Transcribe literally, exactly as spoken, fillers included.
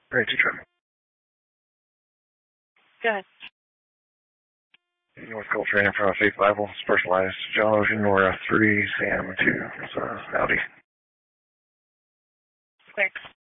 Ready to trim. Go ahead. North Gulf training from Faith Bible, specialized. John Ocean, Nora three, Sam two. So, Audi. Thanks.